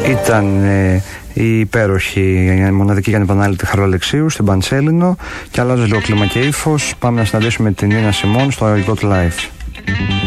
Ήταν η υπέροχη, η μοναδική και ανεπανάληπτη Χαρούλα Αλεξίου στην Παντσέλινο. Και αλλάζω λίγο κλίμα και ύφος. Πάμε να συναντήσουμε την Νίνα Σιμών στο I Got Life.